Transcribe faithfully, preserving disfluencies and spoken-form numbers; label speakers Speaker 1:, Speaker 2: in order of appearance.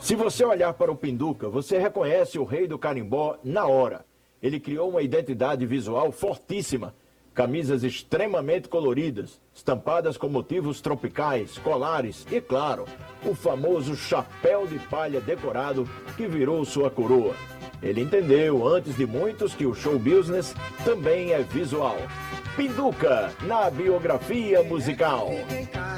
Speaker 1: Se você olhar para o Pinduca, você reconhece o rei do carimbó na hora. Ele criou uma identidade visual fortíssima. Camisas extremamente coloridas, estampadas com motivos tropicais, colares e, claro, o famoso chapéu de palha decorado que virou sua coroa. Ele entendeu, antes de muitos, que o show business também é visual. Pinduca, na biografia musical.